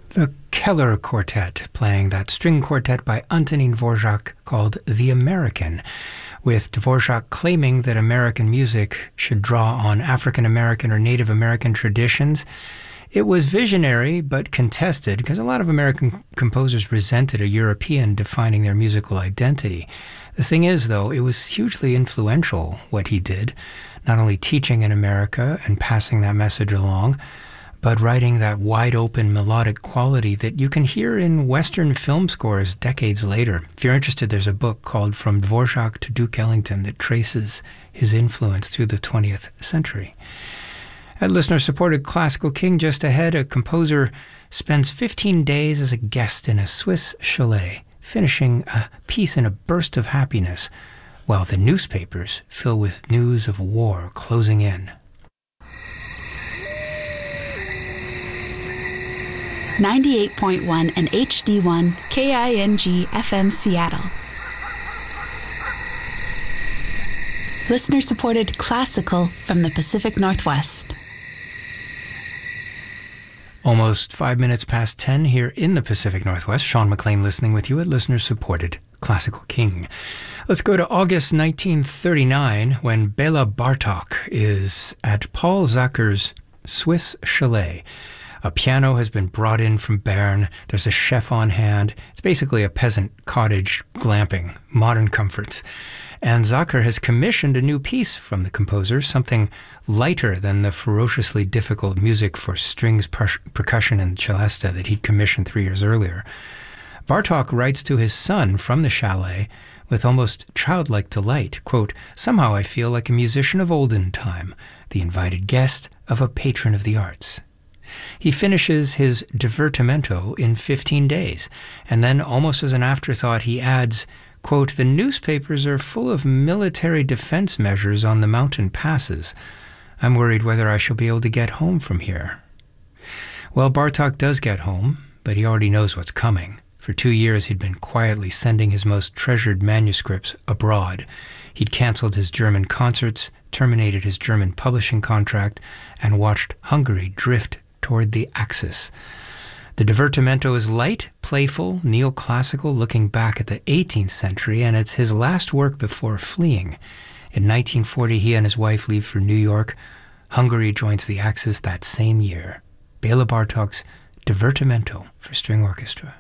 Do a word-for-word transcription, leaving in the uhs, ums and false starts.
The Keller Quartet, playing that string quartet by Antonín Dvořák called The American, with Dvořák claiming that American music should draw on African American or Native American traditions. It was visionary but contested because a lot of American composers resented a European defining their musical identity. The thing is, though, it was hugely influential what he did, not only teaching in America and passing that message along, but writing that wide-open melodic quality that you can hear in Western film scores decades later. If you're interested, there's a book called From Dvořák to Duke Ellington that traces his influence through the twentieth century. At listener-supported Classical King, just ahead, a composer spends fifteen days as a guest in a Swiss chalet, finishing a piece in a burst of happiness, while the newspapers fill with news of war closing in. ninety-eight point one and H D one K I N G F M Seattle. Listener-supported classical from the Pacific Northwest. Almost five minutes past ten here in the Pacific Northwest. Sean McLean listening with you at listener-supported Classical King. Let's go to August nineteen thirty-nine when Bela Bartok is at Paul Zacker's Swiss chalet. A piano has been brought in from Bern. There's a chef on hand. It's basically a peasant cottage glamping, modern comforts. And Zacher has commissioned a new piece from the composer, something lighter than the ferociously difficult music for strings, per- percussion, and celesta that he'd commissioned three years earlier. Bartok writes to his son from the chalet with almost childlike delight, quote, "Somehow I feel like a musician of olden time, the invited guest of a patron of the arts." He finishes his divertimento in fifteen days, and then, almost as an afterthought, he adds, quote, "The newspapers are full of military defense measures on the mountain passes. I'm worried whether I shall be able to get home from here." Well, Bartok does get home, but he already knows what's coming. For two years, he'd been quietly sending his most treasured manuscripts abroad. He'd canceled his German concerts, terminated his German publishing contract, and watched Hungary drift toward the Axis. The divertimento is light, playful, neoclassical, looking back at the eighteenth century, and it's his last work before fleeing. In nineteen forty, he and his wife leave for New York. Hungary joins the Axis that same year. Bela Bartok's Divertimento for String Orchestra.